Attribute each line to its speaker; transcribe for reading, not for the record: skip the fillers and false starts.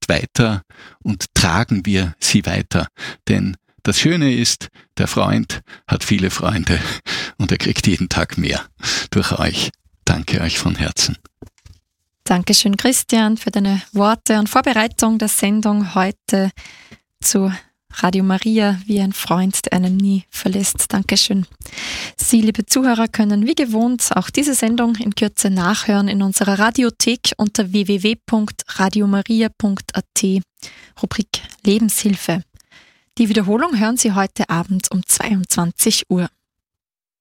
Speaker 1: jetzt weiter und tragen wir sie weiter. Denn das Schöne ist, der Freund hat viele Freunde und er kriegt jeden Tag mehr durch euch. Danke euch von Herzen.
Speaker 2: Dankeschön, Christian, für deine Worte und Vorbereitung der Sendung heute zu Radio Maria, wie ein Freund, der einen nie verlässt. Dankeschön. Sie, liebe Zuhörer, können wie gewohnt auch diese Sendung in Kürze nachhören in unserer Radiothek unter www.radiomaria.at, Rubrik Lebenshilfe. Die Wiederholung hören Sie heute Abend um 22 Uhr.